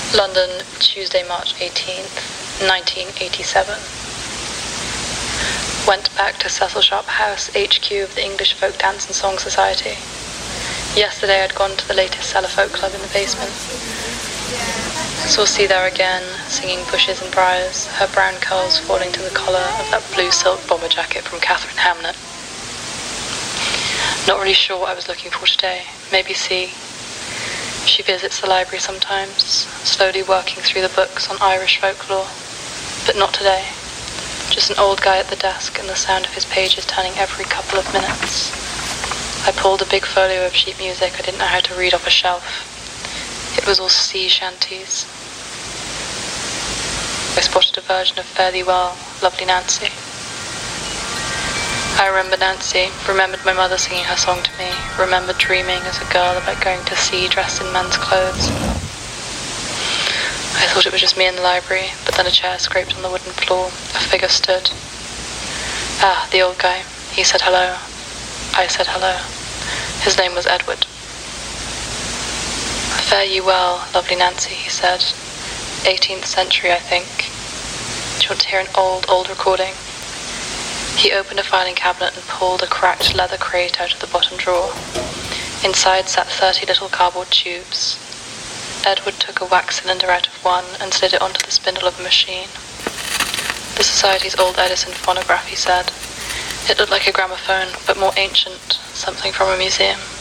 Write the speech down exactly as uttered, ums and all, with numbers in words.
London, Tuesday, March eighteenth, nineteen eighty-seven. Went back to Cecil Sharp House, H Q of the English Folk Dance and Song Society. Yesterday I'd gone to the latest cellar folk club in the basement. Saw C there again, singing Bushes and Briars, her brown curls falling to the collar of that blue silk bomber jacket from Catherine Hamnet. Not really sure what I was looking for today. Maybe C. She visits the library sometimes, slowly working through the books on Irish folklore. But not today. Just an old guy at the desk and the sound of his pages turning every couple of minutes. I pulled a big folio of sheet music I didn't know how to read off a shelf. It was all sea shanties. I spotted a version of Fare Thee Well, Lovely Nancy. I remember Nancy, remembered my mother singing her song to me, remembered dreaming as a girl about going to sea dressed in men's clothes. I thought it was just me in the library, but then a chair scraped on the wooden floor. A figure stood. Ah, the old guy. He said hello. I said hello. His name was Edward. Fare ye well, lovely Nancy, he said. eighteenth century, I think. Do you want to hear an old, old recording? He opened a filing cabinet and pulled a cracked leather crate out of the bottom drawer. Inside sat thirty little cardboard tubes. Edward took a wax cylinder out of one and slid it onto the spindle of a machine. The Society's old Edison phonograph, he said. It looked like a gramophone, but more ancient, something from a museum.